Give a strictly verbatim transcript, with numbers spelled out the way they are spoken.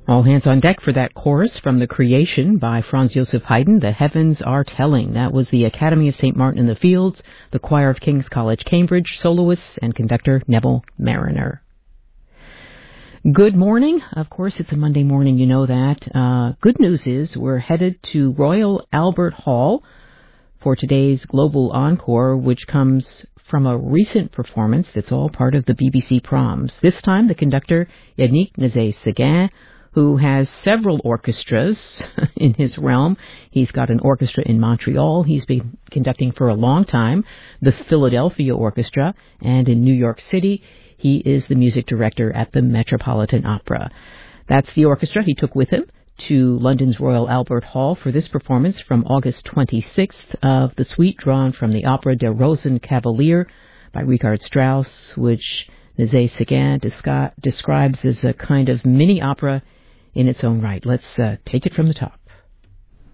All hands on deck for that chorus from The Creation by Franz Joseph Haydn, The Heavens Are Telling. That was the Academy of Saint Martin in the Fields, the Choir of King's College, Cambridge, soloists, and conductor Neville Marriner. Good morning. Of course, it's a Monday morning, you know that. Uh, good news is we're headed to Royal Albert Hall for today's Global Encore, which comes from a recent performance that's all part of the B B C Proms. This time, the conductor, Yannick Nézet-Séguin, who has several orchestras in his realm. He's got an orchestra in Montreal he's been conducting for a long time, the Philadelphia Orchestra, and in New York City, he is the music director at the Metropolitan Opera. That's the orchestra he took with him to London's Royal Albert Hall for this performance from August twenty-sixth of the suite drawn from the opera Der Rosenkavalier by Richard Strauss, which Nézet-Séguin descri- describes as a kind of mini-opera in its own right. Let's uh, take it from the top.